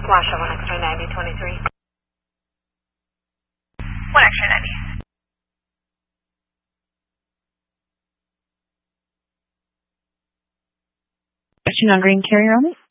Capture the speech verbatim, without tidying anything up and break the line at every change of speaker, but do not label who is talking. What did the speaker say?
Washoe, one X-ray ninety twenty-three.
one X-ray ninety.
Question on green carrier only.